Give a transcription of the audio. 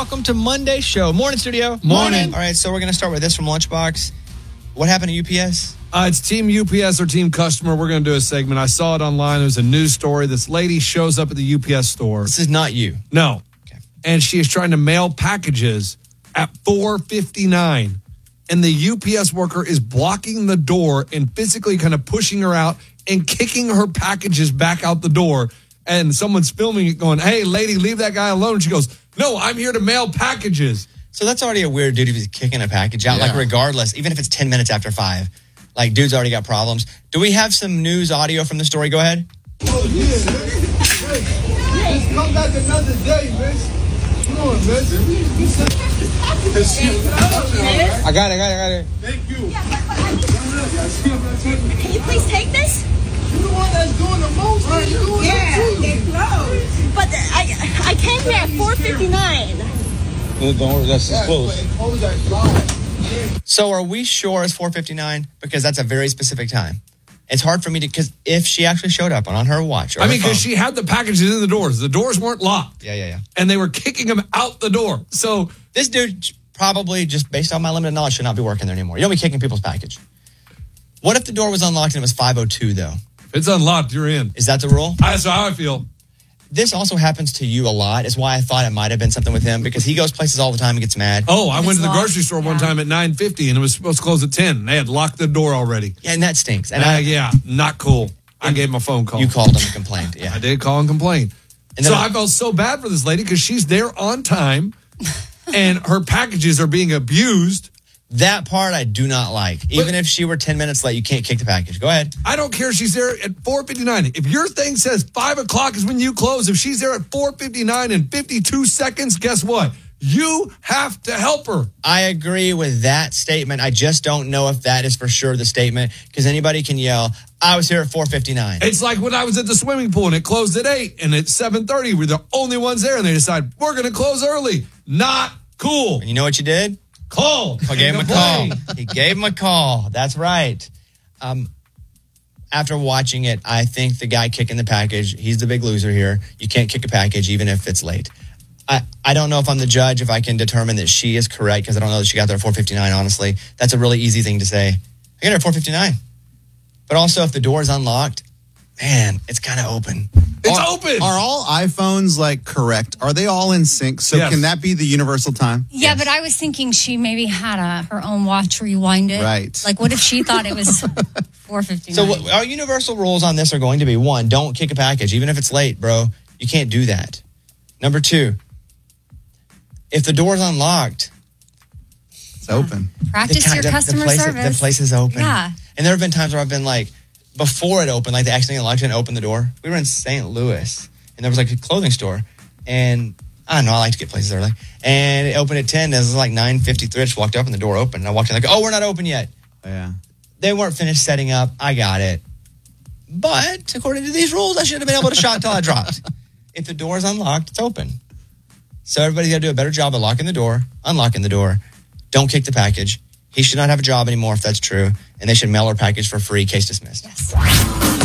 welcome to Monday's show. Morning, studio. Morning. All right, so we're going to start with this from Lunchbox. What happened to UPS? It's Team UPS or Team Customer. We're going to do a segment. I saw it online. There's a news story. This lady shows up at the UPS store. This is not you. No. Okay. And she is trying to mail packages at 4:59. And the UPS worker is blocking the door and physically kind of pushing her out and kicking her packages back out the door. And someone's filming it going, hey, lady, leave that guy alone. And she goes, no, I'm here to mail packages. So that's already a weird dude if he's kicking a package out, like regardless, even if it's 10 minutes after 5. Like, dude's already got problems. Do we have some news audio from the story? Go ahead. Oh, yeah, man. Just come back another day, bitch. Come on, bitch. I got it. Thank you. Can you please take this? You're the one that's doing the most. Right? You're doing they're closed. But I came here at 4:59. Don't worry, that's just close. So are we sure it's 4:59? Because that's a very specific time. It's hard for me to, because if she actually showed up on her watch or because she had the packages in the doors. The doors weren't locked. Yeah. And they were kicking them out the door. So this dude probably, just based on my limited knowledge, should not be working there anymore. You don't be kicking people's package. What if the door was unlocked and it was 5:02 though? if it's unlocked, you're in. Is that the rule? That's how I feel. This also happens to you a lot. Is why I thought it might have been something with him, because he goes places all the time and gets mad. Oh, I went to the grocery store one time at 9:50 and it was supposed to close at 10. They had locked the door already. Yeah, and that stinks. And not cool. I gave him a phone call. You called him and complained. Yeah, I did call and complain. And so I felt so bad for this lady because she's there on time and her packages are being abused. That part I do not like. Even if she were 10 minutes late, you can't kick the package. Go ahead. I don't care if she's there at 4:59. If your thing says 5 o'clock is when you close, if she's there at 4:59 and 52 seconds, guess what? You have to help her. I agree with that statement. I just don't know if that is for sure the statement, because anybody can yell, I was here at 4:59. It's like when I was at the swimming pool and it closed at 8 and at 7:30 we're the only ones there and they decide we're going to close early. Not cool. And you know what you did? Call. I gave him a call. He gave him a call. That's right. After watching it, I think the guy kicking the package, he's the big loser here. You can't kick a package even if it's late. I don't know if I'm the judge, if I can determine that she is correct, because I don't know that she got there at 4:59, honestly. That's a really easy thing to say. I got there at 4:59. But also, if the door is unlocked, man, it's kind of open. It's open. Are all iPhones like correct? Are they all in sync? So Yes. can that be the universal time? Yeah, but I was thinking she maybe had her own watch rewinded. Right. Like, what if she thought it was 4:59? So our universal rules on this are going to be, 1, don't kick a package, even if it's late, bro. You can't do that. Number 2, if the door's unlocked, It's open. Practice your customer service. The place is open. Yeah. And there have been times where I've been like, before it opened, like they accidentally unlocked it and opened the door. We were in St. Louis, and there was like a clothing store. And I don't know, I like to get places early. And it opened at 10. It was like 9:53. I just walked up and the door opened. And I walked in like, oh, we're not open yet. Yeah. They weren't finished setting up. I got it. But according to these rules, I should have been able to shot until I dropped. If the door is unlocked, it's open. So everybody's got to do a better job of locking the door, unlocking the door. Don't kick the package. He should not have a job anymore if that's true. And they should mail her package for free. Case dismissed. Yes.